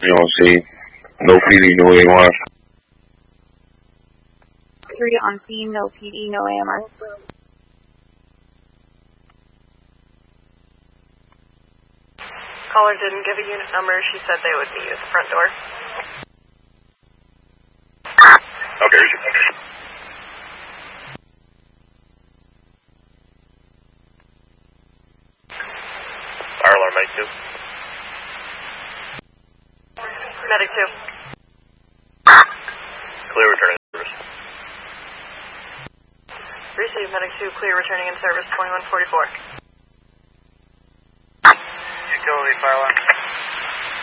You know what I'm saying? No PD, no AMR. 3 on scene, no PD, no AMR. Caller didn't give a unit number. She said they would be at the front door. Okay, here's your picture. Fire alarm, Medic 2. Medic 2. Clear returning service. Receive Medic 2, clear returning in service 2144. Utility fire alarm.